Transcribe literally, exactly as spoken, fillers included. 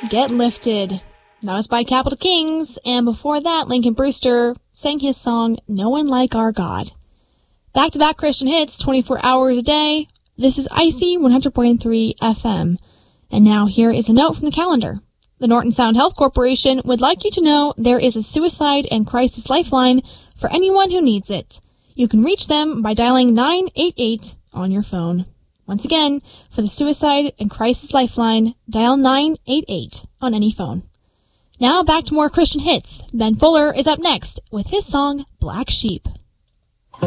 Get Lifted. That was by Capital Kings, and before that, Lincoln Brewster sang his song, No One Like Our God. Back-to-back Christian hits, twenty-four hours a day. This is Icy one hundred point three F M. And now here is a note from the calendar. The Norton Sound Health Corporation would like you to know there is a suicide and crisis lifeline for anyone who needs it. You can reach them by dialing nine eight eight on your phone. Once again, for the Suicide and Crisis Lifeline, dial nine eight eight on any phone. Now back to more Christian hits. Ben Fuller is up next with his song, Black Sheep.